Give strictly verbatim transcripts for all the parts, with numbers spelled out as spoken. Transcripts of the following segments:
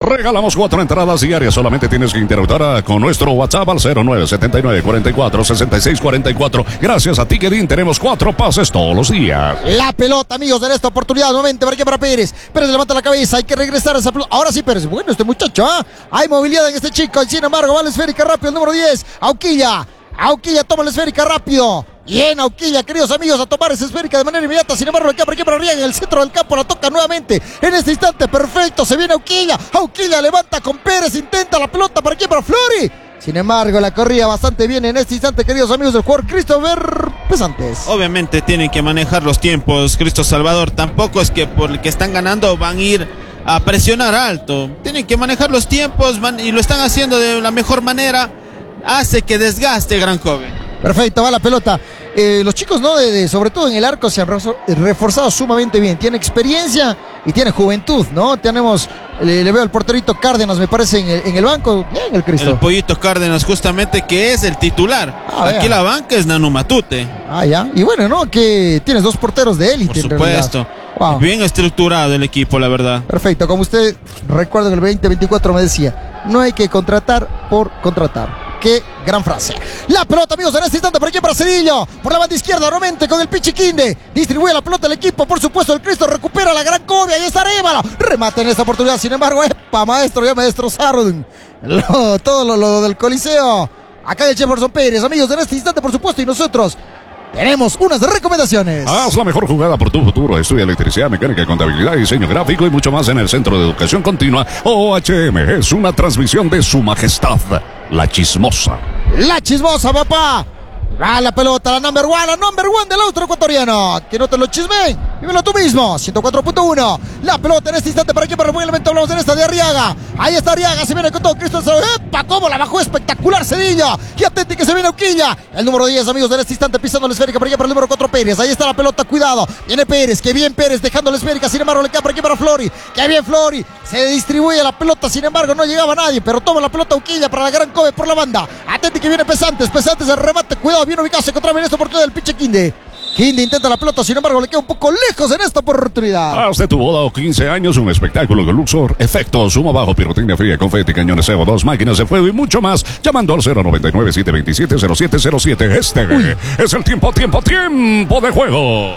Regalamos cuatro entradas diarias. Solamente tienes que interactuar con nuestro WhatsApp al cero nueve siete nueve, cuatro cuatro, seis seis cuatro cuatro. Gracias a Ticketin tenemos cuatro pases todos los días. La pelota, amigos, en esta oportunidad nuevamente para aquí para Pérez. Pérez levanta la cabeza, hay que regresar a esa pelota. Ahora sí, Pérez, bueno, este muchacho, ¿ah? ¿eh? Hay movilidad en este chico, y sin embargo, va la esférica rápido, el número diez, Auquilla. Auquilla toma la esférica rápido. Bien, Auquilla, queridos amigos, a tomar esa esférica de manera inmediata. Sin embargo, acá por aquí para arriba en el centro del campo la toca nuevamente. En este instante, perfecto, se viene Auquilla. Auquilla levanta con Pérez, intenta la pelota para aquí para Flori. Sin embargo, la corría bastante bien en este instante, queridos amigos del jugador Christopher Pesantes. Obviamente tienen que manejar los tiempos, Cristo Salvador. Tampoco es que por el que están ganando van a ir a presionar alto. Tienen que manejar los tiempos van, y lo están haciendo de la mejor manera. Hace que desgaste Gran Joven. Perfecto, va la pelota. Eh, los chicos, ¿no? De, de, sobre todo en el arco se han reforzado sumamente bien. Tiene experiencia y tiene juventud, ¿no? Tenemos, le, le veo al porterito Cárdenas, me parece, en el, en el banco. Bien, el Cristo. El pollito Cárdenas, justamente, que es el titular. Ah, aquí la banca es Nanu Matute. Ah, ya. Y bueno, ¿no? Que tienes dos porteros de élite. Por supuesto. Wow. Bien estructurado el equipo, la verdad. Perfecto. Como usted recuerda, en el veinte veinticuatro me decía, no hay que contratar por contratar. Qué gran frase. La pelota, amigos, en este instante por aquí para Cedillo. Por la banda izquierda, nuevamente con el Pichiquinde. Distribuye la pelota el equipo, por supuesto, el Cristo recupera la Gran Cobia. Ahí está Arévalo. Remate en esta oportunidad. Sin embargo, epa, maestro, ya me destrozaron lo, todo lo, lo del Coliseo. Acá el Jefferson Pérez, amigos, en este instante, por supuesto, y nosotros tenemos unas recomendaciones. Haz la mejor jugada por tu futuro. Estudia electricidad, mecánica, contabilidad, diseño gráfico y mucho más en el Centro de Educación Continua O H M. Es una transmisión de Su Majestad, la Chismosa. La Chismosa, papá. Va la pelota, la number one, la number one del otro ecuatoriano. Que no te lo chismen, vívelo tú mismo. ciento cuatro punto uno. La pelota en este instante para aquí, para el momento hablamos en esta de Arriaga. Ahí está Arriaga, se viene con todo Cristo. ¡Epa! ¡Cómo la bajó! Espectacular Cedillo. Y atenti que se viene Auquilla. El número diez, amigos, en este instante pisando la esférica para aquí, para el número cuatro Pérez. Ahí está la pelota, cuidado. Viene Pérez, que bien Pérez dejando la esférica. Sin embargo, le queda por aquí para Flori. Que bien Flori. Se distribuye la pelota, sin embargo, no llegaba nadie. Pero toma la pelota Auquilla para la Gran Kobe por la banda. Atenti que viene Pesantes. Pesantes el remate, cuidado, bien ubicado. Se encontraba en esta oportunidad del pinche Quinde. Quinde intenta la pelota, sin embargo, le queda un poco lejos en esta oportunidad. Haz de tu boda o quince años un espectáculo con Luxor, efectos, humo bajo, pirotecnia fría, confeti, cañones C O dos, máquinas de fuego y mucho más. Llamando al cero nueve nueve, siete dos siete, cero siete cero siete. Este Uy. es el tiempo, tiempo, tiempo de juego.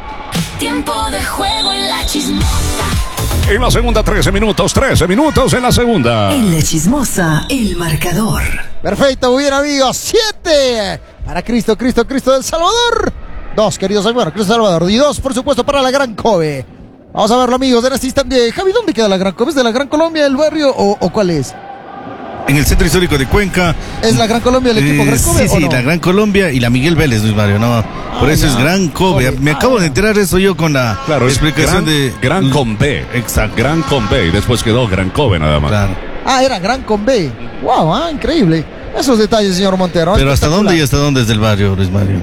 Tiempo de juego en la Chismosa. En la segunda, trece minutos, trece minutos en la segunda. En la Chismosa, el marcador. Perfecto, muy bien, amigos. Siete para Cristo, Cristo, Cristo del Salvador. Dos, queridos amigos, bueno, Cristo Salvador. Y dos, por supuesto, para la Gran Kobe. Vamos a verlo, amigos, en este instante. Javi, ¿dónde queda la Gran Kobe? ¿Es de la Gran Colombia, el barrio o, o cuál es? En el Centro Histórico de Cuenca. ¿Es la Gran Colombia el equipo eh, Gran Kobe? Sí, sí, no? la Gran Colombia y la Miguel Vélez, Luis Mario, no. Por ah, eso ya. es Gran Kobe. Me ah, acabo de enterar eso yo con la claro, explicación gran, de. Gran con B. Exacto. Gran con B y después quedó Gran Kobe nada más. Claro. Ah, era Gran con B. Wow, ah, increíble. Esos detalles, señor Montero. Pero ¿hasta dónde y hasta dónde es del barrio, Luis Mario?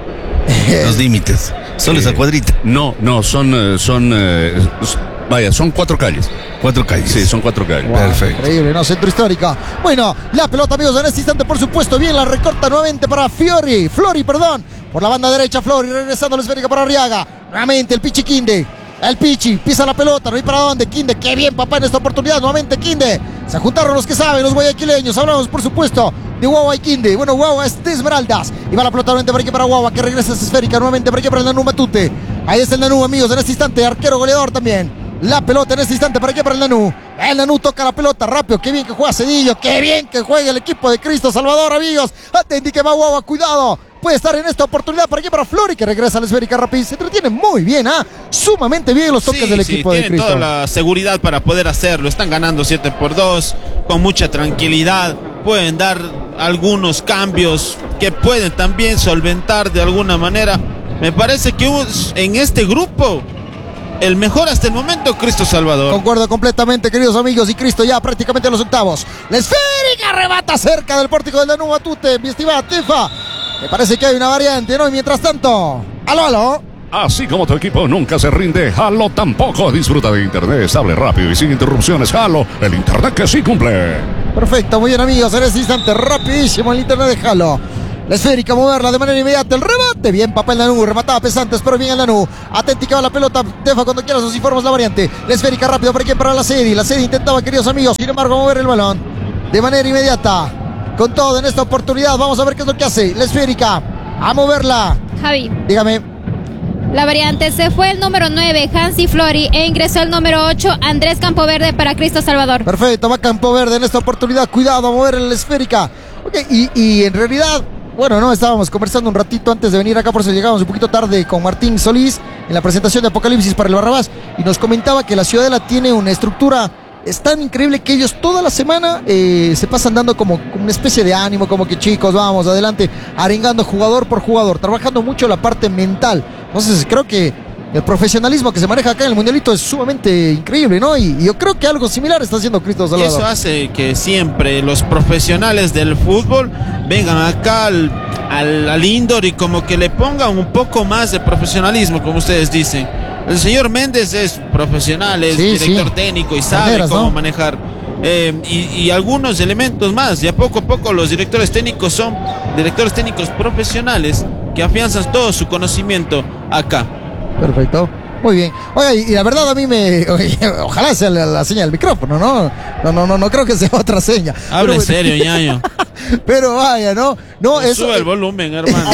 Los límites. Solo eh, esa cuadrita. No, no, son. son eh, vaya, son cuatro calles. Cuatro calles. Sí, son cuatro calles. Wow, perfecto. Increíble, ¿no? Centro histórica. Bueno, la pelota, amigos, en este instante, por supuesto, bien la recorta nuevamente para Fiori. Flori, perdón. Por la banda derecha, Flori, regresando la esférica para Arriaga. Nuevamente el Pichi Quinde. El Pichi pisa la pelota, no hay para dónde. Quinde, qué bien, papá, en esta oportunidad. Nuevamente Quinde. Se juntaron los que saben, los guayaquileños. Hablamos, por supuesto, de Guagua y Quinde. Bueno, Guagua es de Esmeraldas. Y va la pelota nuevamente para aquí para Guagua, que regresa esa esférica nuevamente para aquí para el Nanú Matute. Ahí está el Nanú, amigos, en este instante. Arquero goleador también. La pelota en este instante para aquí para el Nanú. El Nanú toca la pelota rápido. Qué bien que juega Cedillo. Qué bien que juega el equipo de Cristo Salvador, amigos. Atenti que va Guagua, cuidado. Puede estar en esta oportunidad para aquí para Flori, que regresa a la esférica rápida. Se entretiene muy bien, ¿ah? ¿eh? Sumamente bien los toques sí, del equipo sí, de Cristo. Tienen toda la seguridad para poder hacerlo. Están ganando siete por dos con mucha tranquilidad. Pueden dar algunos cambios que pueden también solventar de alguna manera. Me parece que en este grupo el mejor hasta el momento, Cristo Salvador. Concuerdo completamente, queridos amigos. Y Cristo ya prácticamente en los octavos. La esférica arrebata cerca del pórtico del Nanú Matute, mi estimada Tifa. Me parece que hay una variante, ¿no? Y mientras tanto, aló, aló. Así como tu equipo nunca se rinde, Halo tampoco. Disfruta de internet estable, rápido y sin interrupciones. Halo, el internet que sí cumple. Perfecto, muy bien, amigos. En este instante, rapidísimo el internet de Halo. La esférica, moverla de manera inmediata. El remate. Bien, papel Lanú. Remataba Pesantes, pero bien el Lanú. Atenti que va la pelota. Tefa, cuando quieras nos informas la variante. La esférica rápido para quien para la Sedi. La Sedi intentaba, queridos amigos, sin embargo, mover el balón de manera inmediata. Con todo en esta oportunidad. Vamos a ver qué es lo que hace. La esférica. A moverla. Javi. Dígame. La variante, se fue el número nueve, Hansi Flori, e ingresó el número ocho, Andrés Campoverde para Cristo Salvador. Perfecto, va Campoverde en esta oportunidad. Cuidado a mover la esférica. Okay, y, y en realidad, bueno, no, estábamos conversando un ratito antes de venir acá, por eso llegamos un poquito tarde con Martín Solís en la presentación de Apocalipsis para el Barrabás, y nos comentaba que la Ciudadela tiene una estructura. Es tan increíble que ellos toda la semana eh, se pasan dando como, como una especie de ánimo, como que chicos, vamos, adelante, arengando jugador por jugador, trabajando mucho la parte mental. Entonces creo que el profesionalismo que se maneja acá en el Mundialito es sumamente increíble, ¿no? Y, y yo creo que algo similar está haciendo Cristo Salvador. Y eso hace que siempre los profesionales del fútbol vengan acá al, al, al indoor y como que le pongan un poco más de profesionalismo, como ustedes dicen. El señor Méndez es profesional, es sí, director sí. técnico y sabe Banderas, cómo ¿no? manejar eh, y, y algunos elementos más. Y a poco a poco los directores técnicos son directores técnicos profesionales que afianzan todo su conocimiento acá. Perfecto. Muy bien. Oiga, y, y la verdad a mí me... Oye, ojalá sea la, la seña del micrófono, ¿no? No, no, no, no creo que sea otra seña. Habla en Pero, serio, ñaño. pero vaya, ¿no? No, Pues eso... sube el volumen, hermano.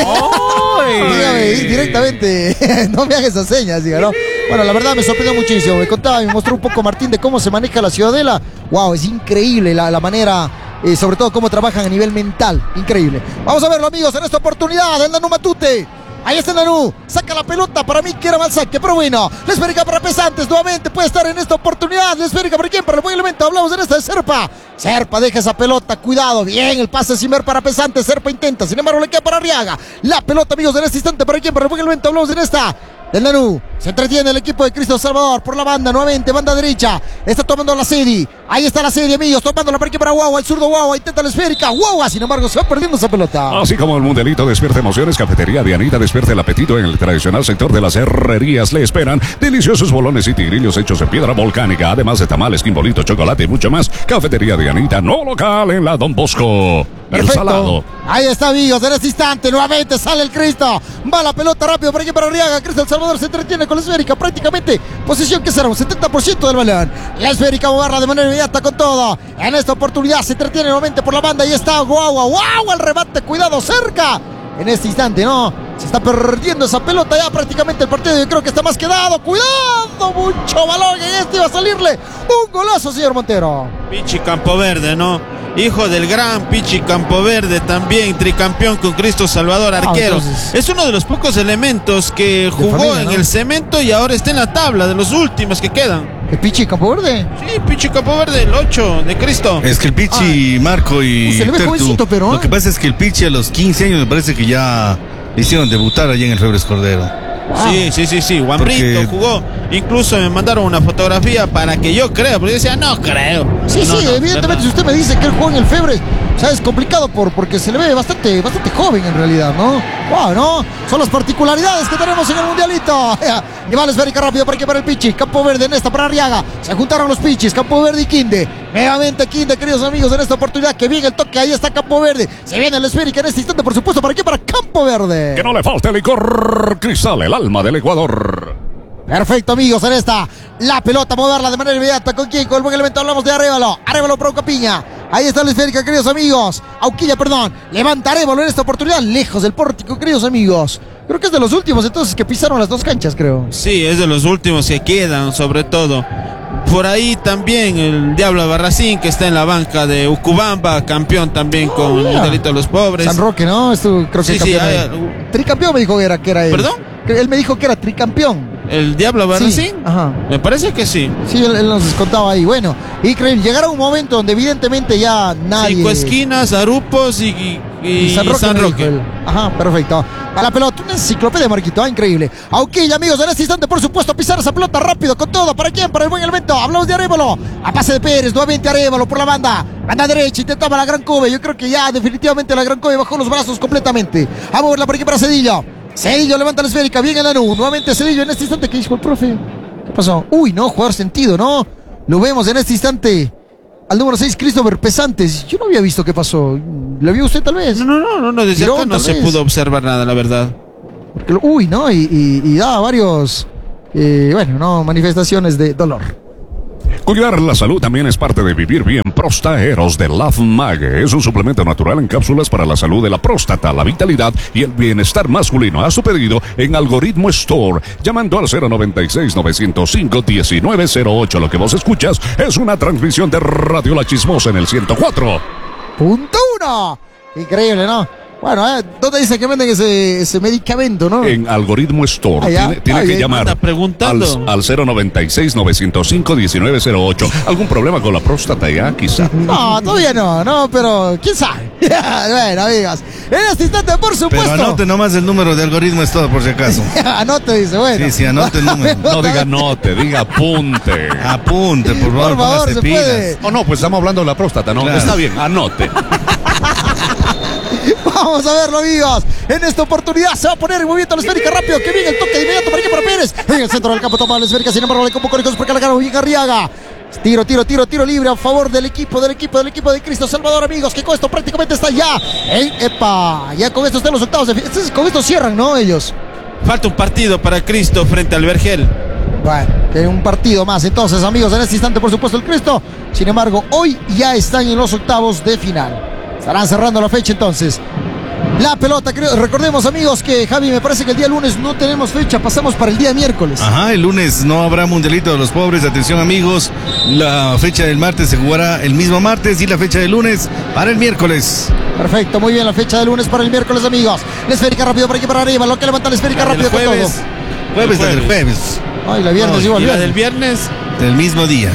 Dígame directamente, no me hagas esas señas, diga, ¿no? Bueno, la verdad me sorprendió muchísimo. Me contaba y me mostró un poco Martín de cómo se maneja la Ciudadela. Wow, es increíble la, la manera, eh, sobre todo cómo trabajan a nivel mental. Increíble. Vamos a verlo, amigos, en esta oportunidad. El Nanú Matute. Ahí está el Nanú, saca la pelota, para mí que era mal saque, pero bueno, la esférica para Pesantes, nuevamente puede estar en esta oportunidad, la esférica para quién, para el buen elemento, hablamos en esta de Serpa, Serpa deja esa pelota, cuidado, bien, el pase sin ver para Pesantes, Serpa intenta, sin embargo le queda para Arriaga, la pelota amigos en este instante, para quién, para el buen elemento, hablamos en esta del Nanú, se entretiene el equipo de Cristo Salvador por la banda, nuevamente, banda derecha, está tomando la Sedi, ahí está la Sedi amigos, tomándola para aquí para Guagua, el zurdo Guagua, intenta la esférica, Guagua, sin embargo se va perdiendo esa pelota. Así como el Mundialito despierta emociones, Cafetería Dianita despierta el apetito en el tradicional sector de las herrerías. Le esperan deliciosos bolones y tigrillos hechos en piedra volcánica, además de tamales, quimbolito, chocolate y mucho más. Cafetería Dianita, no local en la Don Bosco. Y el Salado. Ahí está amigos, en este instante nuevamente sale el Cristo, va la pelota rápido por aquí para Arriaga, Cristo El Salvador se entretiene con la esférica, prácticamente posición que será un setenta por ciento del balón, la esférica moverla de manera inmediata con todo, en esta oportunidad se entretiene nuevamente por la banda, y está Guagua, Guagua el remate, cuidado cerca, en este instante no, se está perdiendo esa pelota ya prácticamente el partido, yo creo que está más quedado, cuidado, mucho balón, y este iba a salirle un golazo señor Montero. Pichi Campoverde, ¿no? Hijo del gran Pichi Campoverde, también tricampeón con Cristo Salvador, arquero. Ah, entonces, es uno de los pocos elementos que jugó familia, en ¿no? el cemento y ahora está en la tabla de los últimos que quedan. ¿El Pichi Campoverde? Sí, Pichi Campoverde, el ocho de Cristo. Es que el Pichi, Marco y se le ve Tertu, jovencito, pero, lo ¿eh? que pasa es que el Pichi a los quince años me parece que ya le hicieron debutar allá en el Febres Cordero. Sí, sí, sí, sí, Guambrito Porque- jugó. Incluso me mandaron una fotografía para que yo crea, porque yo decía, no creo. Sí, No, sí, no, evidentemente ¿verdad? si usted me dice que él juega en el Febres, o sea, es complicado por, porque se le ve bastante, bastante joven en realidad, ¿no? Wow, ¿no? Son las particularidades que tenemos en el Mundialito. Y va la esférica rápido para que para el Pichi, Campo Verde en esta para Arriaga. Se juntaron los Pichis, Campo Verde y Quinde. Nuevamente Quinde, queridos amigos, en esta oportunidad que viene el toque, ahí está Campo Verde. Se viene la esférica en este instante, por supuesto, ¿para qué? Para Campo Verde. Que no le falte licor Cristal, el alma del Ecuador. Perfecto, amigos, en esta la pelota, moverla de manera inmediata. ¿Con quién? Con el buen elemento, hablamos de Arévalo. Arévalo para Ucapiña. Ahí está la esférica, queridos amigos. Auquilla, perdón. Levanta Arévalo en esta oportunidad, lejos del pórtico, queridos amigos. Creo que es de los últimos entonces que pisaron las dos canchas, creo. Sí, es de los últimos que quedan, sobre todo. Por ahí también el Diablo Barracín, que está en la banca de Ucubamba, campeón también Oh, con el mira. Mundialito de los Pobres. San Roque, ¿no? Esto creo que Sí, es sí, campeón. hay ahí. algo- Tricampeón me dijo que era, que era él. ¿Perdón? Que él me dijo que era tricampeón. ¿El Diablo Barracín? Sí, ajá. Me parece que sí. Sí, él, él nos contaba ahí. Bueno, increíble. Llegará un momento donde evidentemente ya nadie... Cinco esquinas, Arupos y, y- y Y San Roque. San me dijo Roque. él. Ajá, perfecto. A la pelota, una enciclopedia, Marquito, ah, increíble. Auquilla, amigos, en este instante, por supuesto, pisar esa pelota rápido con todo. ¿Para quién? Para el buen elemento. Hablamos de Arévalo. A pase de Pérez, nuevamente Arévalo por la banda. Banda derecha, intentaba la Gran Cove. Yo creo que ya definitivamente la Gran Cove bajó los brazos completamente. A moverla por aquí para Cedillo. Cedillo levanta la esférica, bien en la nube. Nuevamente Cedillo en este instante. ¿Qué dijo el profe? ¿Qué pasó? Uy, no, jugador sentido, ¿no? Lo vemos en este instante. al número seis, Christopher Pesantes. Yo no había visto qué pasó. ¿Lo vio usted tal vez? No, no, no, no, no desde Tirón, acá no tal se vez. pudo observar nada, la verdad. Porque lo- uy, ¿no? Y, y, y daba varios, eh, bueno, no, manifestaciones de dolor. Cuidar la salud también es parte de vivir bien. Prostaeros de Love Mag es un suplemento natural en cápsulas para la salud de la próstata, la vitalidad y el bienestar masculino. Haz tu pedido en Algoritmo Store llamando al cero noventa y seis, novecientos cinco, diecinueve cero ocho. Lo que vos escuchas es una transmisión de Radio La Chismosa en el ciento cuatro. Punto uno. Increíble, ¿no? Bueno, ¿eh? ¿Dónde dice que venden ese, ese medicamento, no? En Algoritmo Store. Ah, ya. Tiene, tiene Ah, que bien. llamar Anda preguntando. al, al cero noventa y seis, novecientos cinco, diecinueve cero ocho. ¿Algún problema con la próstata ya, quizá? No, todavía no, no, pero quién sabe. Bueno, amigos, en este instante, por supuesto. Pero anote nomás el número de Algoritmo es todo, por si acaso. Anote, dice, bueno. Sí, sí, anote el número. No diga note, diga apunte. Apunte, por favor, Por favor, póngase se pilas. puede. Oh, no, pues estamos hablando de la próstata, ¿no? Claro. Está bien, anote. Vamos a verlo, amigos. En esta oportunidad se va a poner en movimiento la esférica rápido. Que viene el toque de inmediato para que para Pérez. En el centro del campo toma la esférica. Sin embargo, le convocó Nicos porque la ganó bien Arriaga. Tiro, tiro, tiro, tiro libre a favor del equipo, del equipo, del equipo de Cristo Salvador, amigos. Que con esto prácticamente está ya. En, epa, ya con esto están los octavos de fi- estos- Con esto cierran, ¿no? Ellos. Falta un partido para Cristo frente al Vergel. Bueno, que un partido más entonces, amigos, en este instante, por supuesto, el Cristo. Sin embargo, hoy ya están en los octavos de final. Estarán cerrando la fecha entonces. La pelota, creo, recordemos, amigos, que Javi, me parece que el día lunes no tenemos fecha, pasamos para el día miércoles. Ajá, el lunes no habrá Mundialito de los Pobres. Atención, amigos. La fecha del martes se jugará el mismo martes y la fecha del lunes para el miércoles. Perfecto, muy bien, la fecha de lunes para el miércoles, amigos. La esférica rápido para aquí para arriba, lo que levanta la esférica El rápido con jueves. todo. Jueves El del jueves. jueves, Ay, la viernes No, igual. y la viernes. del viernes. del mismo día.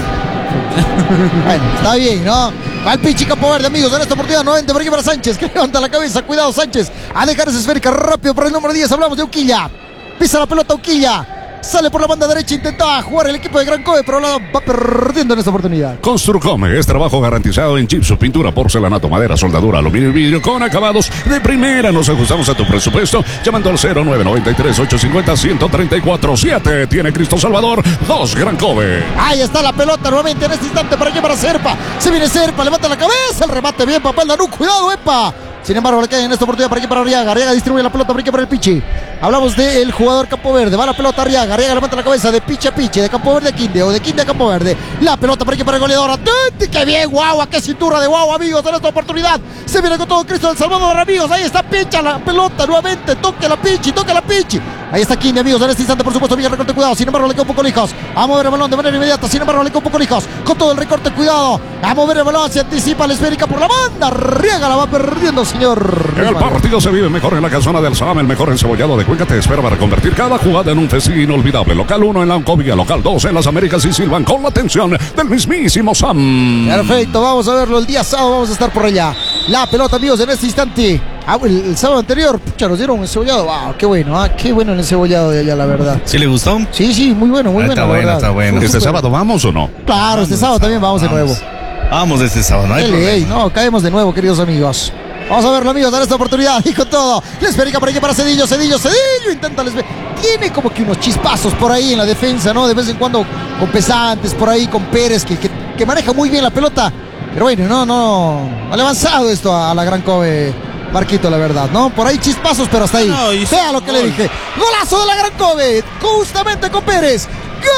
Bueno, está bien, ¿no? Va el Pichi Campo Verde, amigos. En esta oportunidad noventa por aquí para Sánchez, que levanta la cabeza. Cuidado, Sánchez. A dejar esa esférica rápido para el número diez. Hablamos de Uquilla. Pisa la pelota Uquilla. Sale por la banda derecha. Intenta jugar el equipo de Gran Coe, pero la va perdiendo en esta oportunidad. Construcome es trabajo garantizado en chips, pintura, porcelanato, madera, soldadura, aluminio y vidrio con acabados de primera. Nos ajustamos a tu presupuesto llamando al cero nueve nueve tres, ocho cinco cero, uno tres cuatro siete. Tiene Cristo Salvador, dos Gran Kobe. Ahí está la pelota nuevamente en este instante para aquí para Serpa. Se viene Serpa, levanta la cabeza. El remate bien, papel Danú. Cuidado, epa. Sin embargo, le cae en esta oportunidad para aquí para Arriaga. Arriaga distribuye la pelota para aquí para el Pichi. Hablamos del jugador Campo Verde. Va la pelota Arriaga. Arriaga levanta la cabeza de Pichi a Pichi. De Campo Verde a Quinde o de Quinde a Campo Verde. La pelota para aquí para el goleador. ¡Atenti! ¡Qué bien, Guagua! ¡Qué cintura de Guagua, amigos! En esta oportunidad se viene con todo Cristo del Salvador, amigos. Ahí está Picha la pelota nuevamente. Toque la Pichi, toque la Pichi. Ahí está Quinde, amigos. En este instante, por supuesto, Villa recorte, cuidado. Sin embargo, le queda un poco lejos. A mover el balón de manera inmediata. Sin embargo, le queda un poco lejos. Con todo el recorte, cuidado. A mover el balón. Se anticipa la esférica por la banda. Arriaga la va perdiendo, señor. El partido se vive mejor en la casona del Sam, el mejor encebollado de Cuenca te espera para convertir cada jugada en un festín inolvidable. Local uno en la Oncovia, local dos en las Américas y Silvan con la atención del mismísimo Sam. Perfecto, vamos a verlo el día sábado, vamos a estar por allá. La pelota, amigos, en este instante. Ah, el, el sábado anterior, pucha, nos dieron un encebollado. Wow, qué bueno, ah, qué bueno el encebollado de allá, la verdad. ¿Sí le gustó? Sí, sí, muy bueno, muy Ah, bueno. está la bueno, verdad. está bueno. ¿Este sábado vamos o no? Claro, este sábado también vamos de nuevo. Vamos este sábado, no hay Ey, problema. ey, no, caemos de nuevo, queridos amigos. Vamos a verlo, amigos, en esta oportunidad. Y con todo, la esférica por aquí para Cedillo, Cedillo, Cedillo. Intenta la esfe- Tiene como que unos chispazos por ahí en la defensa, ¿no? De vez en cuando con Pesantes por ahí, con Pérez, que, que, que maneja muy bien la pelota. Pero bueno, no, no. No le ha avanzado esto a, a la Gran Kobe, Marquito, la verdad, ¿no? Por ahí chispazos, pero hasta ahí. No, y Vea sí, lo que gol. le dije. Golazo de la Gran Kobe, justamente con Pérez.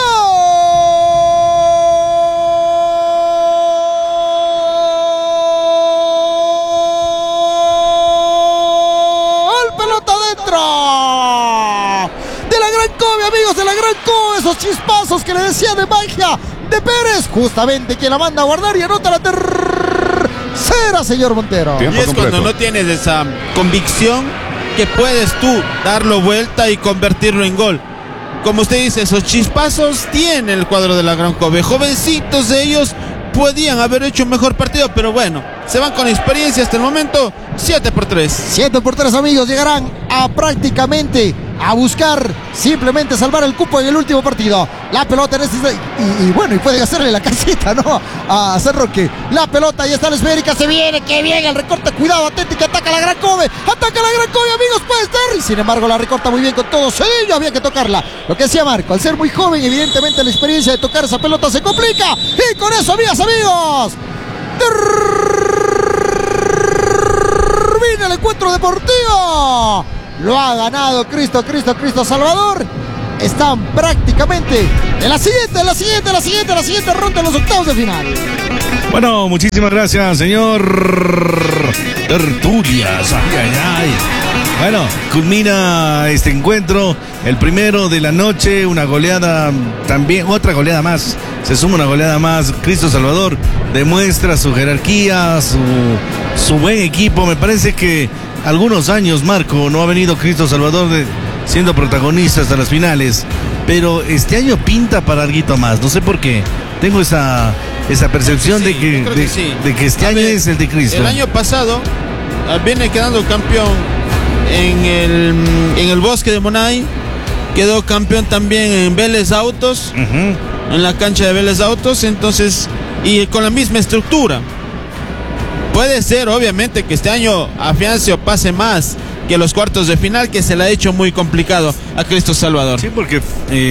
¡Gol! ¡Pelota adentro! De la Gran Kobe, amigos, de la Gran Kobe. Esos chispazos que le decía de magia de Pérez. Justamente quien la manda a guardar y anota la tercera, señor Montero. Tiempo Y es completo. cuando no tienes esa convicción que puedes tú darlo vuelta y convertirlo en gol. Como usted dice, esos chispazos tiene el cuadro de la Gran Kobe. Jovencitos de ellos podían haber hecho un mejor partido, pero bueno, se van con experiencia hasta el momento. siete por tres. siete por tres, amigos, llegarán a prácticamente a buscar simplemente salvar el cupo en el último partido. La pelota en este y, y bueno, y pueden hacerle la casita, ¿no? A San Roque. La pelota, ahí está la esférica, se viene, que bien el recorte, cuidado, atento, que ataca la Gran Kobe, ataca la Gran Kobe, amigos, puede estar. Y sin embargo la recorta muy bien con todo. Cedillo, había que tocarla. Lo que decía Marco, al ser muy joven, evidentemente la experiencia de tocar esa pelota se complica. Y con eso, amigas, amigos, Centro Deportivo. Lo ha ganado Cristo, Cristo, Cristo Salvador. Están prácticamente en la siguiente, en la siguiente, en la siguiente, en la siguiente ronda de los octavos de final. Bueno, muchísimas gracias, señor Tertulias. Ay, ay, ay. Bueno, culmina este encuentro, el primero de la noche, una goleada también, otra goleada más, se suma una goleada más. Cristo Salvador demuestra su jerarquía, su, su buen equipo. Me parece que algunos años, Marco, no ha venido Cristo Salvador de, siendo protagonista hasta las finales, pero este año pinta para alguito más, no sé por qué. Tengo esa, esa percepción sí, de, que, de, que sí. de que este a año ver, es el de Cristo. El año pasado viene quedando campeón en el, en el Bosque de Monay, quedó campeón también en Vélez Autos, uh-huh. en la cancha de Vélez Autos, entonces, y con la misma estructura. Puede ser, obviamente, que este año afiance o pase más que los cuartos de final, que se le ha hecho muy complicado a Cristo Salvador. Sí, porque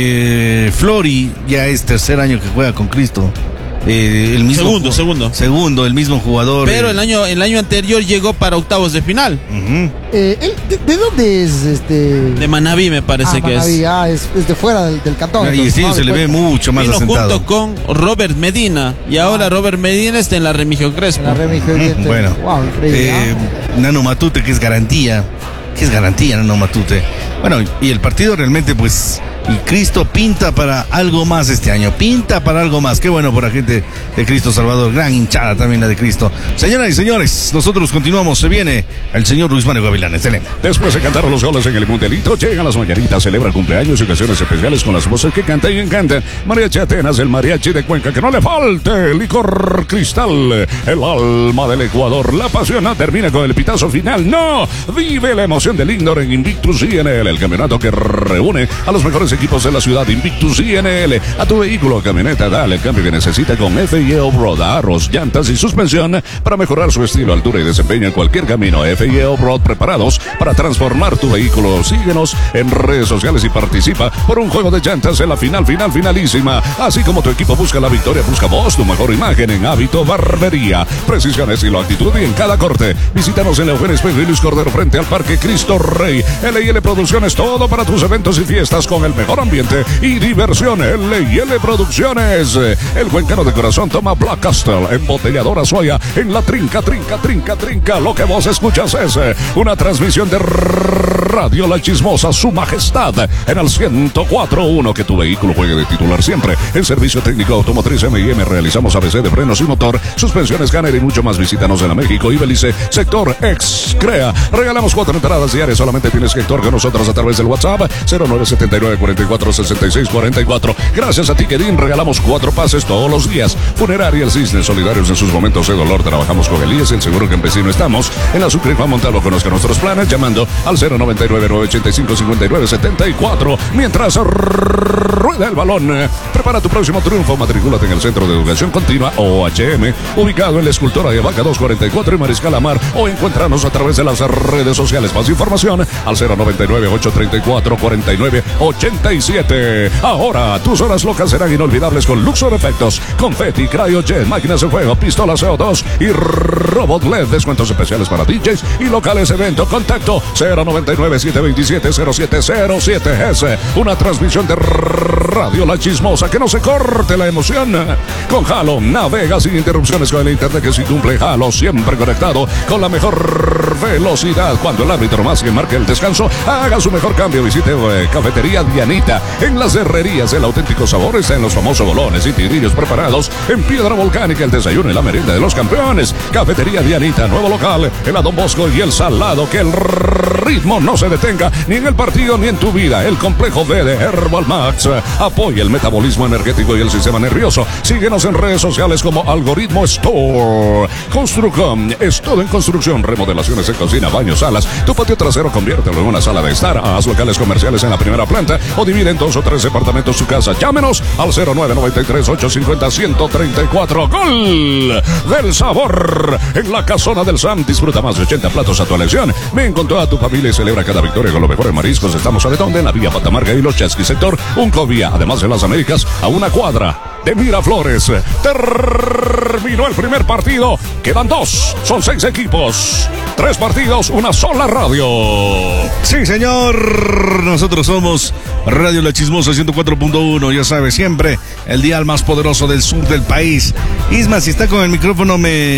eh, Flori ya es tercer año que juega con Cristo. Eh, el mismo segundo, segundo. Segundo, el mismo jugador. Pero eh. el año el año anterior llegó para octavos de final. Uh-huh. eh, ¿él, de, ¿De dónde es este? De Manabí, me parece ah, que Manabí, es. Ah, es, es de fuera del, del cantón. Y entonces, sí, no, se le ve mucho más Vino asentado. junto con Robert Medina. Y ahora ah. Robert Medina está en la Remigio Crespo. En la Remigio uh-huh. Bueno, wow, increíble, eh, ¿no? Nano Matute, que es garantía. Que es garantía, Nano Matute. Bueno, y el partido realmente, pues, y Cristo pinta para algo más este año, pinta para algo más. Qué bueno por la gente de Cristo Salvador, gran hinchada también la de Cristo. Señoras y señores, nosotros continuamos, se viene el señor Luis Mario Gavilanes. Después de cantar los goles en el Mundialito, llegan las mañanitas, celebra cumpleaños y ocasiones especiales con las voces que cantan y encantan. Mariachi Atenas, el mariachi de Cuenca, que no le falte licor Cristal, el alma del Ecuador. La pasión no termina con el pitazo final, no, vive la emoción del Igor en Invictus I N L, el campeonato que reúne a los mejores equipos de la ciudad. Invictus I N L, a tu vehículo o camioneta dale el cambio que necesita con F I E Off-Road, arros, llantas y suspensión para mejorar su estilo, altura y desempeño en cualquier camino. F I E Off-Road, preparados para transformar tu vehículo. Síguenos en redes sociales y participa por un juego de llantas en la final, final, finalísima. Así como tu equipo busca la victoria, busca vos tu mejor imagen en Hábito Barbería. Precisión, estilo, actitud y en cada corte. Visítanos en la Eugenio Espejo y Luis Cordero frente al Parque Cristo Rey. L y L Producciones, todo para tus eventos y fiestas con el mejor ambiente y diversión. L y L Producciones. El cuencano de corazón toma Black Castle, embotelladora Soya, en la trinca, trinca, trinca, trinca. Lo que vos escuchas es una transmisión de Radio La Chismosa, su majestad, en el ciento cuatro punto uno. Que tu vehículo juegue de titular siempre. En servicio técnico automotriz M y M realizamos A B C de frenos y motor, suspensiones Canner y mucho más. Visítanos en la México y Belice, sector ex Crea. Regalamos cuatro entradas diarias. Solamente tienes que actuar con nosotros a través del WhatsApp cero nueve siete nueve cuatro cuatro seis seis cuatro cuatro. Gracias a Tiquetín regalamos cuatro pases todos los días. Funeraria El Cisne, solidarios en sus momentos de dolor. Trabajamos con Elías, el seguro campesino. Estamos en la Sucre Juan Montalvo. Conozca nuestros planes llamando al cero nueve nueve nueve ocho cinco cinco nueve siete cuatro. Mientras rueda el balón, prepara tu próximo triunfo. Matricúlate en el Centro de Educación Continua O H M, ubicado en la Escultora de Vaca doscientos cuarenta y cuatro y Mariscal Amar, o encuéntranos a través de las redes sociales. Más información al cero nueve nueve ocho tres cuatro cuatro nueve ocho siete. Ahora tus horas locas serán inolvidables con Luxor Efectos, Confetti, Cryojet, máquinas de juego, pistolas C O dos y Robot L E D. Descuentos especiales para D Js y locales evento. Contacto cero nueve nueve siete dos siete cero siete cero siete. Es una transmisión de Radio La Chismosa. Que no se corte la emoción. Con Halo navega sin interrupciones con el internet que si cumple. Halo siempre conectado con la mejor velocidad. Cuando el árbitro más que marque el descanso, haga su mejor cambio. Visite eh, Cafetería Dianita. En las herrerías el auténtico sabor está en los famosos bolones y tigrillos preparados en piedra volcánica. El desayuno y la merienda de los campeones. Cafetería Dianita, nuevo local en la Don Bosco y el Salado. Que el ritmo no se detenga ni en el partido ni en tu vida. El complejo B de Herbal Max apoya el metabolismo energético y el sistema nervioso. Síguenos en redes sociales como Algoritmo Store. Construcom es todo en construcción, remodelaciones en cocina, baños, salas. Tu patio trasero conviértelo en una sala de estar. Haz locales comerciales en la primera planta o divide en dos o tres departamentos su casa. Llámenos al cero nueve nueve tres ocho cinco cero uno tres cuatro. Gol del sabor en la Casona del Sam. Disfruta más de ochenta platos a tu elección. Ven con toda tu familia y celebra cada victoria con los mejores mariscos. Estamos a de donde en la vía Patamarga y Los Chesky, sector Uncovía. Además de las Américas, a una cuadra de Miraflores. Terminó el primer partido. Quedan dos. Son seis equipos. Tres partidos, una sola radio. Sí, señor. Nosotros somos Radio La Chismosa ciento cuatro punto uno. Ya sabe, siempre el dial más poderoso del sur del país. Isma, si está con el micrófono, me...